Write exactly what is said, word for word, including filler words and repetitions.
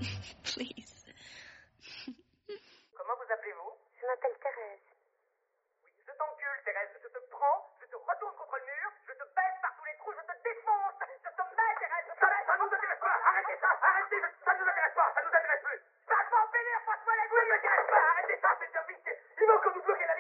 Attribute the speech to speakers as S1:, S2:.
S1: Please.
S2: Comment vous appelez-vous?
S3: Je m'appelle Thérèse.
S2: Oui, je t'encule, Thérèse. Je te prends, je te retourne contre le mur, je te baisse par tous les trous, je te défonce. Je te mets, Thérèse. Je te mets. Ça nous intéresse pas. Arrêtez ça. Arrêtez. Ça nous intéresse pas. Ça nous intéresse plus. Ça va en pénir. Passe-moi la goutte. Ça ne m'intéresse pas. Arrêtez ça. C'est un vite. Il faut que vous bloquez